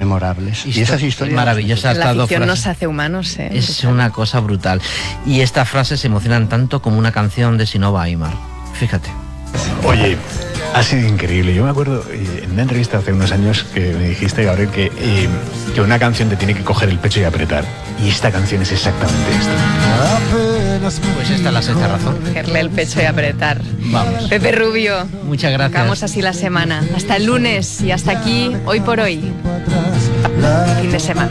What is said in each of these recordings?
memorables. Y esas historias maravillosas. La ficción nos hace humanos, ¿eh? Es una cosa brutal. Y estas frases se emocionan tanto como una canción de Sinova Aimar. Fíjate. Oye, ha sido increíble. Yo me acuerdo en una entrevista hace unos años que me dijiste, Gabriel, que una canción te tiene que coger el pecho y apretar. Y esta canción es exactamente esto. Pues esta es la sexta razón. Cogerle el pecho y apretar. Vamos. Pepe Rubio. Muchas gracias. Acabamos así la semana. Hasta el lunes y hasta aquí, hoy por hoy. Fin de semana.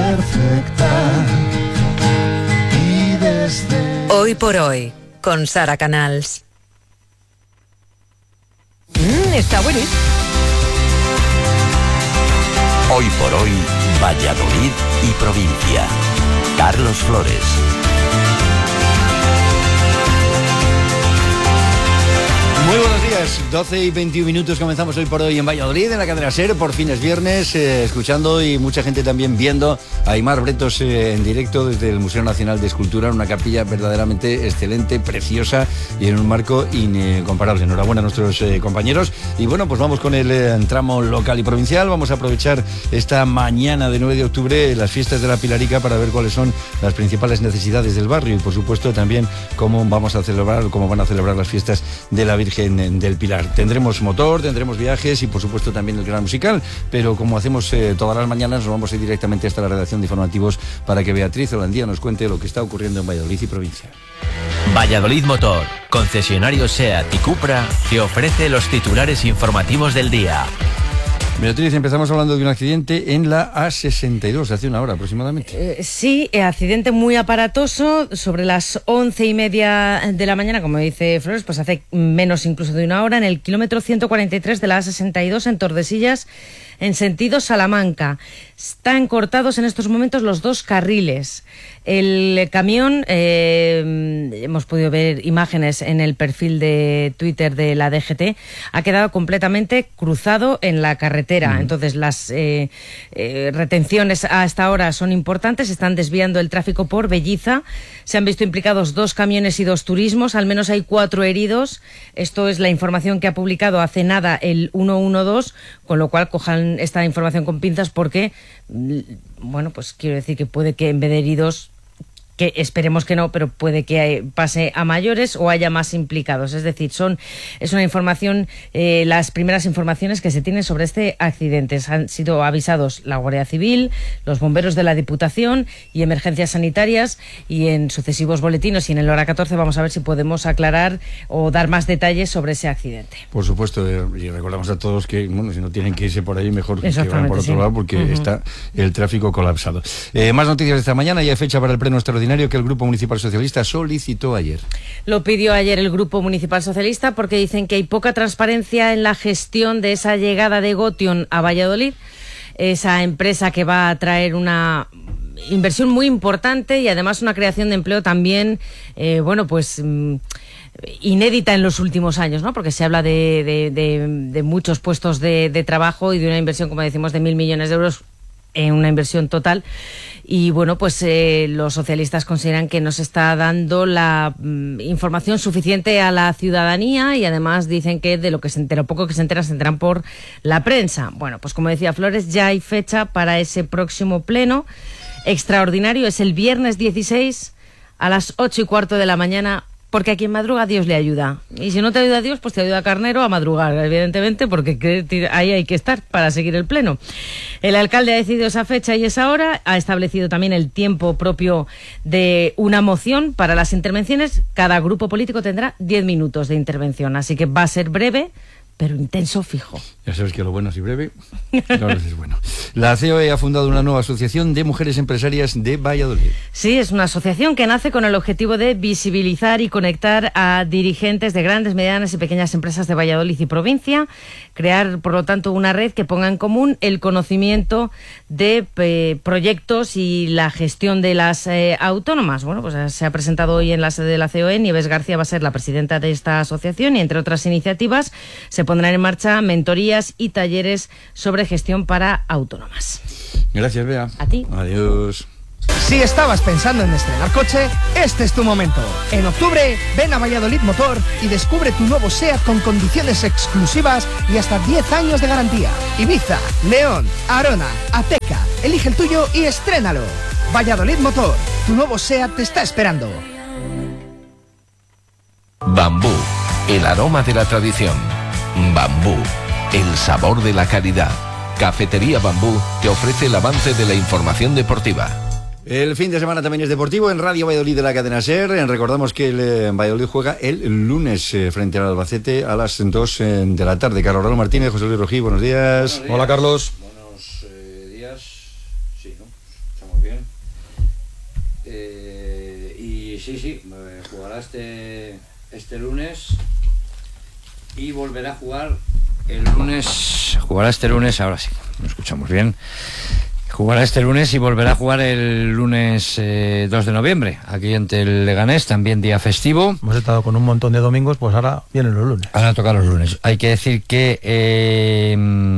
Hoy por hoy, con Sara Canals. Está buenísimo. Hoy por hoy, Valladolid y provincia. Carlos Flores. Muy buenos días, 12 y 21 minutos, comenzamos hoy por hoy en Valladolid, en la cadena SER, por fin es viernes, escuchando y mucha gente también viendo a Aimar Bretos en directo desde el Museo Nacional de Escultura, en una capilla verdaderamente excelente, preciosa y en un marco incomparable. Enhorabuena a nuestros compañeros. Y bueno, pues vamos con el tramo local y provincial. Vamos a aprovechar esta mañana de 9 de octubre las fiestas de la Pilarica para ver cuáles son las principales necesidades del barrio y por supuesto también cómo van a celebrar las fiestas de la Virgen del Pilar. Tendremos motor, tendremos viajes y por supuesto también el gran musical, pero como hacemos todas las mañanas, nos vamos a ir directamente hasta la redacción de informativos para que Beatriz Holandía nos cuente lo que está ocurriendo en Valladolid y provincia. Valladolid Motor, concesionario SEAT y Cupra, que ofrece los titulares informativos del día. Beatriz, empezamos hablando de un accidente en la A62, hace una hora aproximadamente. Sí, accidente muy aparatoso, sobre las 11:30 de la mañana, como dice Flores, pues hace menos incluso de una hora, en el kilómetro 143 de la A62 en Tordesillas, en sentido Salamanca. Están cortados en estos momentos los dos carriles. El camión, hemos podido ver imágenes en el perfil de Twitter de la DGT, ha quedado completamente cruzado en la carretera. Entonces las retenciones hasta ahora son importantes, están desviando el tráfico por Belliza. Se han visto implicados 2 camiones y 2 turismos, al menos hay 4 heridos. Esto es la información que ha publicado hace nada el 112, con lo cual cojan esta información con pinzas porque, bueno, pues quiero decir que puede que en vez de heridos, que esperemos que no, pero puede que pase a mayores o haya más implicados. Es decir, es una información, las primeras informaciones que se tienen sobre este accidente. Han sido avisados la Guardia Civil, los bomberos de la Diputación y emergencias sanitarias, y en sucesivos boletines y en el hora 14 vamos a ver si podemos aclarar o dar más detalles sobre ese accidente. Por supuesto, y recordamos a todos que, bueno, si no tienen que irse por ahí, mejor que vayan por otro lado porque está el tráfico colapsado. Más noticias de esta mañana. Ya hay fecha para el pleno extraordinario que el Grupo Municipal Socialista solicitó ayer. Lo pidió ayer el Grupo Municipal Socialista porque dicen que hay poca transparencia en la gestión de esa llegada de Gotion a Valladolid, esa empresa que va a traer una inversión muy importante y además una creación de empleo también, inédita en los últimos años, ¿no? Porque se habla de muchos puestos de trabajo y de una inversión, como decimos, de 1.000 millones de euros, en una inversión total. Y bueno, pues los socialistas consideran que no se está dando la información suficiente a la ciudadanía y además dicen que de lo poco que se enteran por la prensa. Bueno, pues como decía Flores, ya hay fecha para ese próximo pleno extraordinario. Es el viernes 16 a las 8:15 de la mañana. Porque a quien madruga Dios le ayuda. Y si no te ayuda Dios, pues te ayuda Carnero a madrugar, evidentemente, porque ahí hay que estar para seguir el pleno. El alcalde ha decidido esa fecha y esa hora, ha establecido también el tiempo propio de una moción para las intervenciones. Cada grupo político tendrá 10 minutos de intervención, así que va a ser breve, pero intenso fijo. Ya sabes que lo bueno es breve, claro, es bueno. La COE ha fundado una nueva asociación de mujeres empresarias de Valladolid. Sí, es una asociación que nace con el objetivo de visibilizar y conectar a dirigentes de grandes, medianas y pequeñas empresas de Valladolid y provincia, crear, por lo tanto, una red que ponga en común el conocimiento de proyectos y la gestión de las autónomas. Bueno, pues se ha presentado hoy en la sede de la COE. Nieves García va a ser la presidenta de esta asociación y, entre otras iniciativas, se pondrán en marcha mentorías y talleres sobre gestión para autónomas. Gracias, Bea. A ti. Adiós. Si estabas pensando en estrenar coche, este es tu momento. En octubre, ven a Valladolid Motor y descubre tu nuevo SEAT con condiciones exclusivas y hasta 10 años de garantía. Ibiza, León, Arona, Ateca, Elige el tuyo y estrénalo. Valladolid Motor, tu nuevo SEAT te está esperando. Bambú, el aroma de la tradición. Bambú, el sabor de la calidad. Cafetería Bambú te ofrece el avance de la información deportiva. El fin de semana también es deportivo en Radio Valladolid de la cadena SER. Recordamos que el Valladolid juega el lunes frente al Albacete a las 2 de la tarde. Carlos Raúl Martínez, José Luis Rojí, buenos días. Hola, Carlos. Buenos días. Sí, ¿no? Estamos bien. Y sí, jugará este lunes y volverá a jugar el lunes. Jugará este lunes, ahora sí, lo escuchamos bien. Jugará este lunes y volverá a jugar el lunes 2 de noviembre, aquí ante el Leganés, también día festivo. Hemos estado con un montón de domingos, pues ahora vienen los lunes. Ahora toca los lunes. Hay que decir que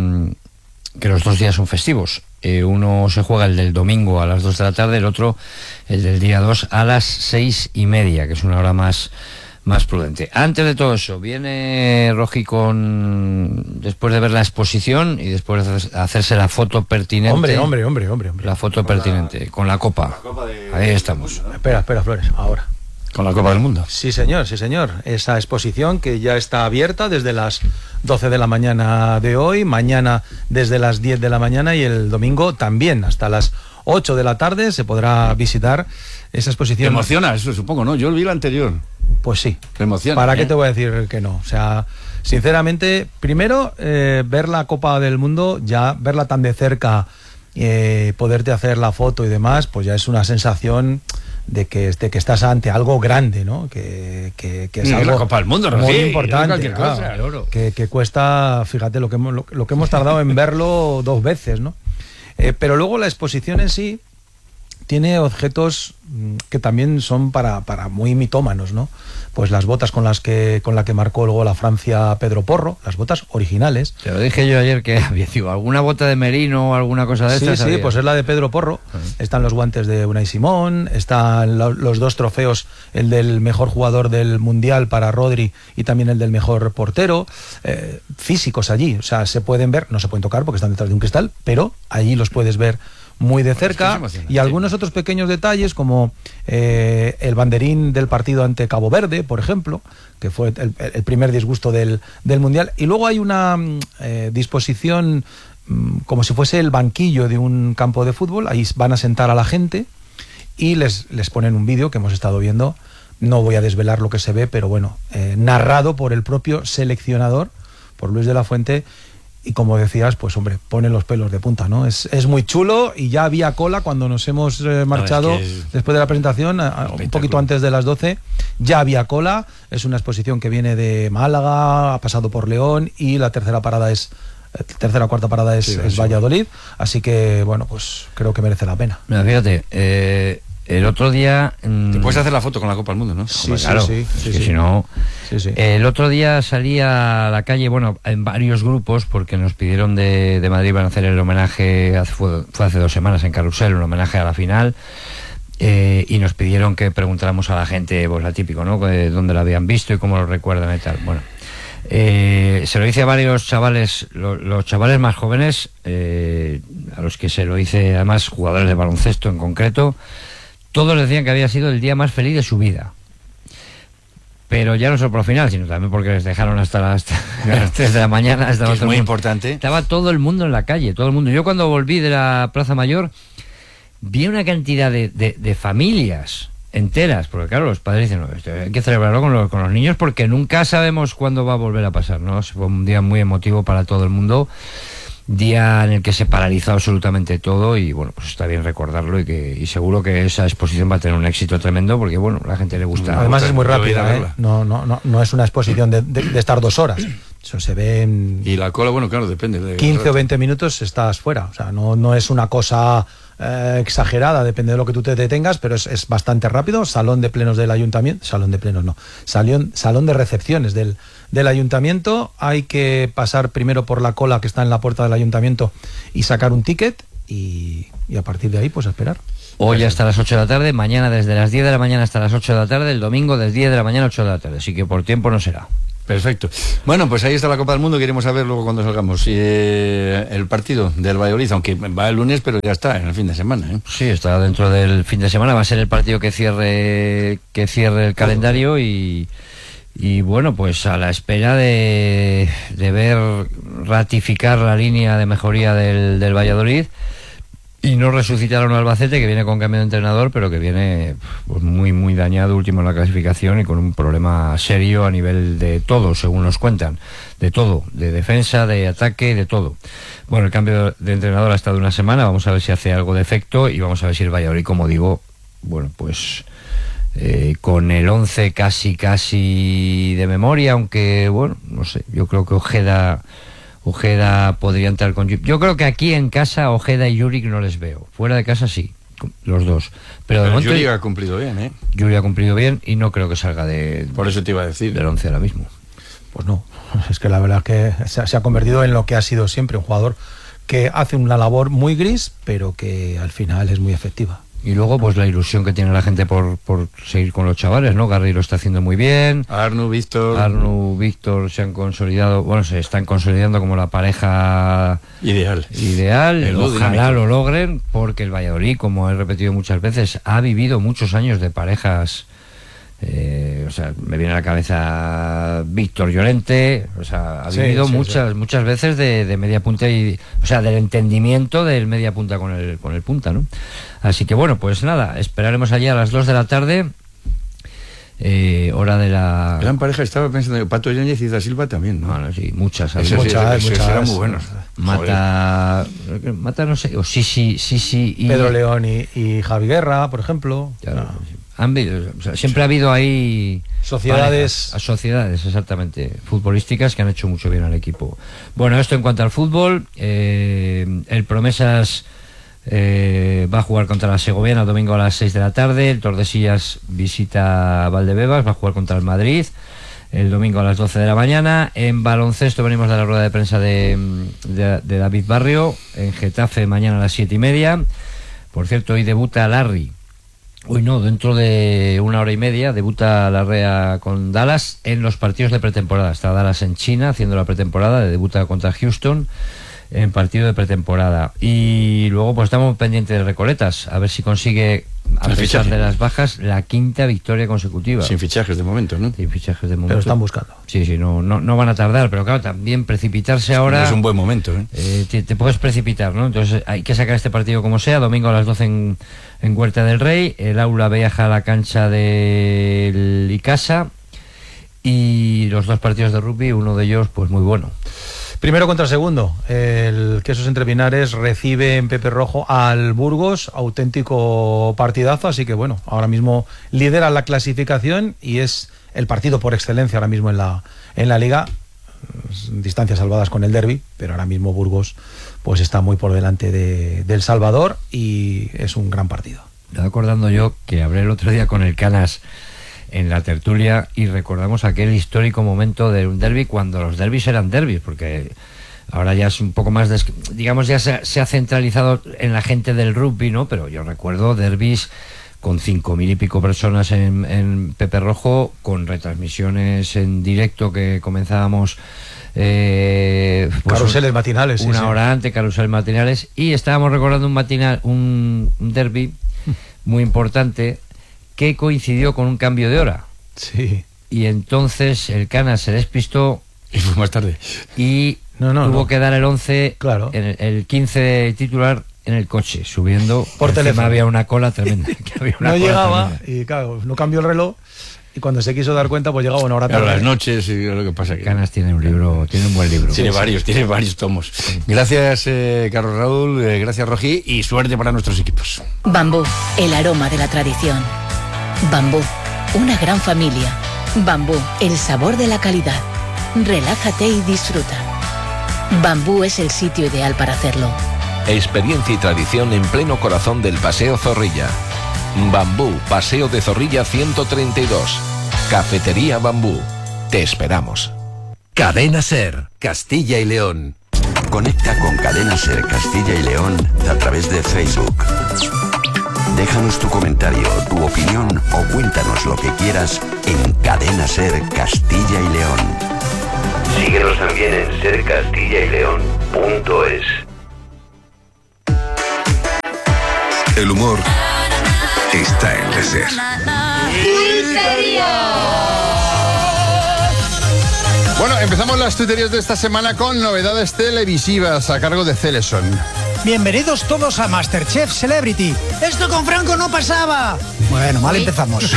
los 2 días son festivos. Uno se juega el del domingo a las 2 de la tarde, el otro el del día 2 a las 6:30, que es una hora más prudente. Antes de todo eso, viene Roji después de ver la exposición y después de hacerse la foto pertinente. Hombre. La foto pertinente, con la copa. Ahí estamos. Espera, Flores, ahora. Con la Copa del Mundo. Sí, señor. Esa exposición que ya está abierta desde las 12 de la mañana de hoy, mañana desde las 10 de la mañana y el domingo también hasta las 8 de la tarde se podrá visitar esa exposición. Te emociona, eso supongo, ¿no? Yo vi la anterior. Pues sí. Te emociona. ¿Para qué te voy a decir que no? O sea, sinceramente, primero, ver la Copa del Mundo, ya verla tan de cerca, poderte hacer la foto y demás, pues ya es una sensación de que estás ante algo grande, ¿no? Que es algo la Copa del Mundo, muy sí, importante, claro, que cuesta, fíjate, lo que hemos tardado en verlo 2 veces, ¿no? Pero luego la exposición en sí tiene objetos que también son para muy mitómanos, ¿no? Pues las botas con la que marcó luego la Francia Pedro Porro, las botas originales. Te lo dije yo ayer que había sido alguna bota de merino o alguna cosa de estas. Sí, pues es la de Pedro Porro. Están los guantes de Unai Simón, están los 2 trofeos, el del mejor jugador del Mundial para Rodri y también el del mejor portero, físicos allí, o sea, se pueden ver, no se pueden tocar porque están detrás de un cristal, pero allí los puedes ver muy de cerca, y algunos otros pequeños detalles como el banderín del partido ante Cabo Verde, por ejemplo, que fue el primer disgusto del Mundial, y luego hay una disposición como si fuese el banquillo de un campo de fútbol. Ahí van a sentar a la gente y les ponen un vídeo que hemos estado viendo, no voy a desvelar lo que se ve, pero bueno, narrado por el propio seleccionador, por Luis de la Fuente. Y como decías, pues hombre, pone los pelos de punta, ¿no? Es muy chulo, y ya había cola cuando nos hemos marchado después de la presentación, un poquito antes de las 12, ya había cola. Es una exposición que viene de Málaga, ha pasado por León, y la tercera o cuarta parada es Valladolid, así que bueno, pues creo que merece la pena. Mira, fíjate, el otro día... Te puedes hacer la foto con la Copa del Mundo, ¿no? Sí, claro, sí. Si no... Sí. El otro día salí a la calle, bueno, en varios grupos, porque nos pidieron de Madrid, van a hacer el homenaje, fue hace 2 semanas en Carrusel, un homenaje a la final, y nos pidieron que preguntáramos a la gente, pues la típico, ¿no? Dónde la habían visto y cómo lo recuerdan y tal. Bueno, se lo hice a varios chavales, los chavales más jóvenes, a los que se lo hice, además jugadores de baloncesto en concreto. Todos decían que había sido el día más feliz de su vida. Pero ya no solo por el final, sino también porque les dejaron hasta las 3 de la mañana. Que es muy importante. Estaba todo el mundo en la calle, todo el mundo. Yo cuando volví de la Plaza Mayor vi una cantidad de familias enteras, porque claro, los padres dicen, no, esto hay que celebrarlo con los niños porque nunca sabemos cuándo va a volver a pasar, ¿no? Fue un día muy emotivo para todo el mundo. Día en el que se paralizó absolutamente todo, y bueno, pues está bien recordarlo, y seguro que esa exposición va a tener un éxito tremendo porque bueno, a la gente le gusta. Además es muy rápida, ¿eh? No es una exposición de estar 2 horas. Eso se ve en... Y la cola, bueno, claro, depende. 15 o 20 minutos estás fuera. O sea, no es una cosa exagerada, depende de lo que tú te detengas, pero es bastante rápido. Salón de plenos del ayuntamiento, salón de recepciones del ayuntamiento. Hay que pasar primero por la cola que está en la puerta del ayuntamiento y sacar un ticket, y a partir de ahí pues esperar. Hoy hasta las 8 de la tarde, mañana desde las 10 de la mañana hasta las 8 de la tarde, el domingo desde 10 de la mañana a 8 de la tarde, así que por tiempo no será. Perfecto. Bueno, pues ahí está la Copa del Mundo, queremos saber luego cuando salgamos. El partido del Valladolid, aunque va el lunes, pero ya está, en el fin de semana, ¿eh? Sí, está dentro del fin de semana, va a ser el partido que cierre el calendario y bueno, pues a la espera de ver ratificar la línea de mejoría del Valladolid y no resucitar a un Albacete que viene con cambio de entrenador, pero que viene pues muy muy dañado, último en la clasificación y con un problema serio a nivel de todo, según nos cuentan, de todo, de defensa, de ataque, de todo. Bueno, el cambio de entrenador ha estado una semana, vamos a ver si hace algo de efecto y vamos a ver si el Valladolid, como digo, bueno, pues con el 11 casi de memoria, aunque bueno, no sé, yo creo que Ojeda podría entrar con Juric. Yo creo que aquí en casa Ojeda y Juric no les veo. Fuera de casa sí, los dos. Pero de momento Juric ha cumplido bien, ¿eh? Juric ha cumplido bien y no creo que salga por eso te iba a decir. Del 11 ahora mismo. Pues no, es que la verdad es que se ha convertido en lo que ha sido siempre, un jugador que hace una labor muy gris, pero que al final es muy efectiva. Y luego, pues la ilusión que tiene la gente por seguir con los chavales, ¿no? Garry lo está haciendo muy bien. Arnu, Víctor se han consolidado, bueno, se están consolidando como la pareja ideal. Ojalá lo logren, porque el Valladolid, como he repetido muchas veces, ha vivido muchos años de parejas. O sea, me viene a la cabeza Víctor Llorente, o sea, ha vivido muchas veces de media punta y, o sea, del entendimiento del media punta con el punta, ¿no? Así que bueno, pues nada, esperaremos allí a las 2 de la tarde, hora de la... Gran pareja, estaba pensando, Pato Yáñez y Da Silva también, ¿no? Bueno, sí, muchas eran muy buenos. Mata no sé, o sí y... Pedro León y Javi Guerra, por ejemplo. Claro, o sea, siempre ha habido ahí sociedades exactamente futbolísticas que han hecho mucho bien al equipo. Bueno, esto en cuanto al fútbol. El Promesas va a jugar contra la Segoviana el domingo a las 6 de la tarde. El Tordesillas visita Valdebebas, va a jugar contra el Madrid el domingo a las 12 de la mañana. En baloncesto venimos de la rueda de prensa de David Barrio. En Getafe mañana a las 7:30. Por cierto, hoy debuta Larry. Hoy no, dentro de una hora y media debuta Larrea con Dallas en los partidos de pretemporada. Está Dallas en China haciendo la pretemporada, debuta contra Houston en partido de pretemporada. Y luego pues estamos pendientes de Recoletas, a ver si consigue, a pesar de las bajas, la 5ª victoria consecutiva. Sin fichajes de momento, ¿no? Sin fichajes de momento. Pero están buscando. Sí, no van a tardar, pero claro, también precipitarse ahora... No es un buen momento, ¿eh? Te puedes precipitar, ¿no? Entonces hay que sacar este partido como sea, domingo a las 12 en Huerta del Rey. El Aula viaja a la cancha del Icasa y los dos partidos de rugby, uno de ellos pues muy bueno. Primero contra segundo, el Quesos Entre Pinares recibe en Pepe Rojo al Burgos, auténtico partidazo, así que bueno, ahora mismo lidera la clasificación y es el partido por excelencia ahora mismo en la liga, distancias salvadas con el derbi, pero ahora mismo Burgos pues está muy por delante del Salvador y es un gran partido. Me estaba acordando yo que hablé el otro día con el Canas en la tertulia y recordamos aquel histórico momento de un derbi cuando los derbis eran derbis, porque ahora ya es un poco más, digamos, ya se ha centralizado en la gente del rugby, ¿no? Pero yo recuerdo derbis con 5.000 y pico personas en Pepe Rojo, con retransmisiones en directo que comenzábamos pues caruseles matinales, una hora antes, caruseles matinales, y estábamos recordando un derbi muy importante que coincidió con un cambio de hora. Sí. Y entonces el Canas se despistó y fue más tarde y tuvo que dar el 11, claro, en el 15 titular en el coche, subiendo por teléfono. Había una cola tremenda. No llegaba tremenda. Y claro, no cambió el reloj y cuando se quiso dar cuenta pues llegaba una hora tarde. Claro, las noches y lo que pasa. Canas tiene un buen libro. Tiene varios tomos. Gracias Carlos Raúl, gracias Rojí y suerte para nuestros equipos. Bambú, el aroma de la tradición. Bambú, una gran familia. Bambú, el sabor de la calidad. Relájate y disfruta. Bambú es el sitio ideal para hacerlo. Experiencia y tradición en pleno corazón del Paseo Zorrilla. Bambú, Paseo de Zorrilla 132. Cafetería Bambú. Te esperamos. Cadena Ser, Castilla y León. Conecta con Cadena Ser Castilla y León a través de Facebook. Déjanos tu comentario, tu opinión o cuéntanos lo que quieras en Cadena Ser Castilla y León. Síguenos también en sercastillaYleón.es. El humor está en la SER. Bueno, empezamos las tuiterías de esta semana con novedades televisivas a cargo de Celeson. Bienvenidos todos a Masterchef Celebrity. Esto con Franco no pasaba. Bueno, mal empezamos.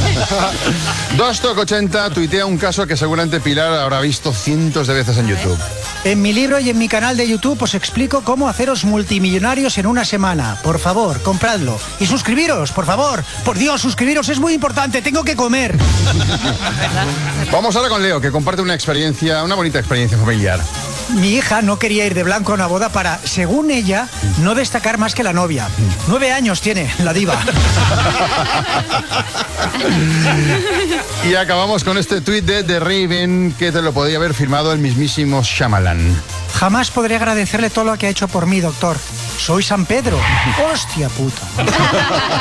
Dostoc80 tuitea un caso que seguramente Pilar habrá visto cientos de veces en YouTube. En mi libro y en mi canal de YouTube os explico cómo haceros multimillonarios en una semana. Por favor, compradlo. Y suscribiros, por favor. Por Dios, suscribiros, es muy importante. Tengo que comer. Vamos ahora con Leo, que comparte una bonita experiencia familiar. Mi hija no quería ir de blanco a una boda para, según ella, no destacar más que la novia. 9 años tiene, la diva. Y acabamos con este tuit de The Raven, que te lo podía haber firmado el mismísimo Shyamalan. Jamás podré agradecerle todo lo que ha hecho por mí, doctor. Soy San Pedro. Hostia puta.